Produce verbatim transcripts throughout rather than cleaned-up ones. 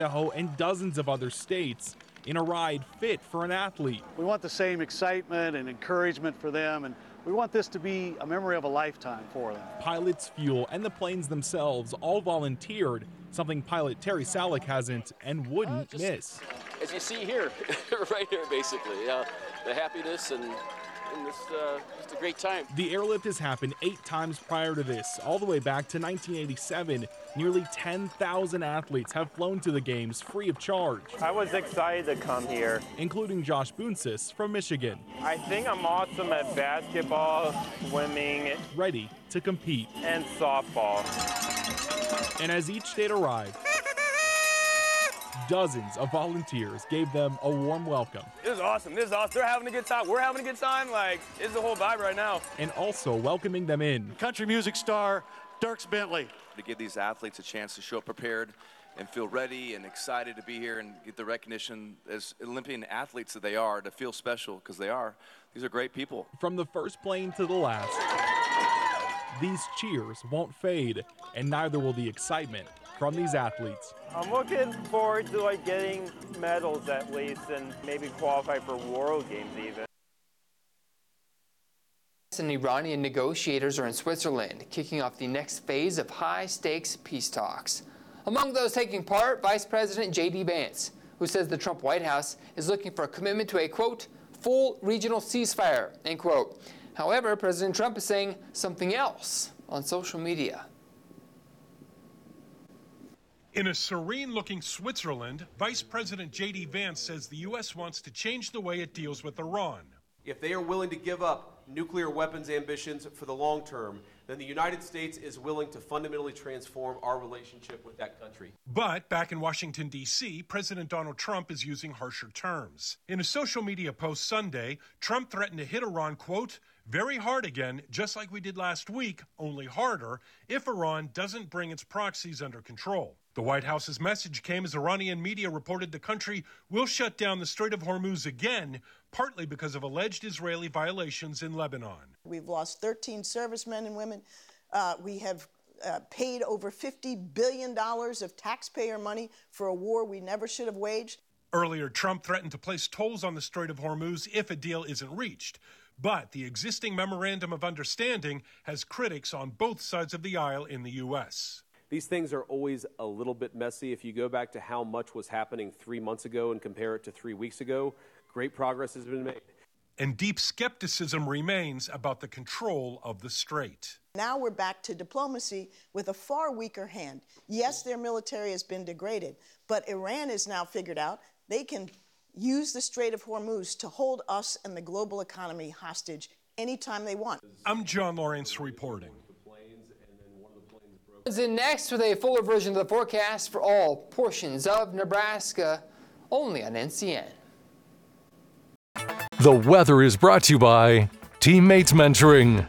Idaho and dozens of other states in a ride fit for an athlete. We want the same excitement and encouragement for them, and we want this to be a memory of a lifetime for them. Pilots, fuel, and the planes themselves all volunteered, something pilot Terry Salick hasn't and wouldn't uh, just, miss. As you see here, right here basically, uh, the happiness and, and this, uh, just a great time. The airlift has happened eight times prior to this, all the way back to nineteen eighty-seven. Nearly ten thousand athletes have flown to the games free of charge. I was excited to come here. Including Josh Boonsis from Michigan. I think I'm awesome at basketball, swimming, ready to compete, and softball. And as each state arrived, dozens of volunteers gave them a warm welcome. This is awesome. This is awesome. They're having a good time. We're having a good time. Like, it's the whole vibe right now. And also welcoming them in. Country music star Dierks Bentley. To give these athletes a chance to show up prepared and feel ready and excited to be here and get the recognition as Olympian athletes that they are, to feel special, because they are. These are great people. From the first plane to the last, these cheers won't fade, and neither will the excitement from these athletes. I'm looking forward to like getting medals at least, and maybe qualify for World Games even. And Iranian negotiators are in Switzerland, kicking off the next phase of high-stakes peace talks. Among those taking part, Vice President J D Vance, who says the Trump White House is looking for a commitment to a, quote, full regional ceasefire, end quote. However, President Trump is saying something else on social media. In a serene-looking Switzerland, Vice President J D Vance says the U S wants to change the way it deals with Iran. If they are willing to give up nuclear weapons ambitions for the long term, then the United States is willing to fundamentally transform our relationship with that country. But back in Washington, D C, President Donald Trump is using harsher terms. In a social media post Sunday, Trump threatened to hit Iran, quote, very hard again, just like we did last week, only harder, if Iran doesn't bring its proxies under control. The White House's message came as Iranian media reported the country will shut down the Strait of Hormuz again, partly because of alleged Israeli violations in Lebanon. We've lost thirteen servicemen and women. Uh, we have uh, paid over fifty billion dollars of taxpayer money for a war we never should have waged. Earlier, Trump threatened to place tolls on the Strait of Hormuz if a deal isn't reached. But the existing memorandum of understanding has critics on both sides of the aisle in the U S. These things are always a little bit messy. If you go back to how much was happening three months ago and compare it to three weeks ago, great progress has been made. And deep skepticism remains about the control of the strait. Now we're back to diplomacy with a far weaker hand. Yes, their military has been degraded, but Iran has now figured out they can use the Strait of Hormuz to hold us and the global economy hostage anytime they want. I'm John Lawrence reporting. In next with a fuller version of the forecast for all portions of Nebraska, only on N C N. The weather is brought to you by Teammates Mentoring.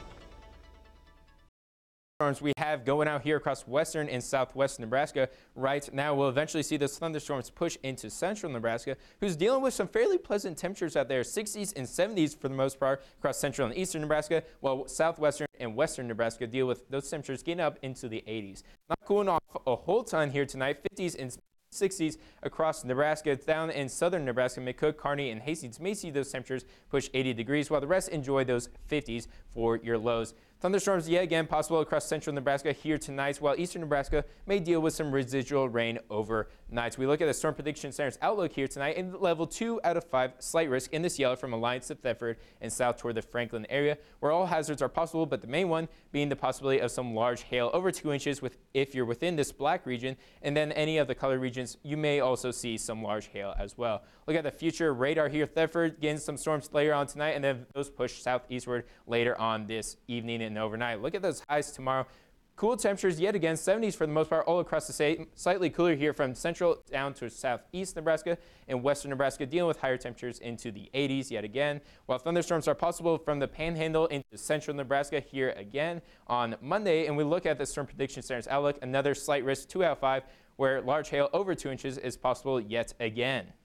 We have going out here across western and southwest Nebraska right now. We'll eventually see those thunderstorms push into central Nebraska, who's dealing with some fairly pleasant temperatures out there, sixties and seventies for the most part across central and eastern Nebraska, while southwestern and western Nebraska deal with those temperatures getting up into the eighties. Not cooling off a whole ton here tonight, fifties and sixties across Nebraska. Down in southern Nebraska, McCook, Kearney, and Hastings may see those temperatures push eighty degrees, while the rest enjoy those fifties for your lows. Thunderstorms yet again possible across central Nebraska here tonight, while eastern Nebraska may deal with some residual rain overnight. We look at the Storm Prediction Center's outlook here tonight, in level two out of five, slight risk in this yellow from Alliance to Thetford and south toward the Franklin area, where all hazards are possible, but the main one being the possibility of some large hail over two inches with if you're within this black region, and then any of the color regions, you may also see some large hail as well. Look at the future radar here. Thetford getting some storms later on tonight, and then those push southeastward later on this evening and overnight. Look at those highs tomorrow. Cool temperatures yet again, seventies for the most part all across the state. Slightly cooler here from central down to southeast Nebraska and western Nebraska, dealing with higher temperatures into the eighties yet again. While thunderstorms are possible from the panhandle into central Nebraska here again on Monday. And we look at the Storm Prediction Center's outlook, another slight risk, two out of five, where large hail over two inches is possible yet again.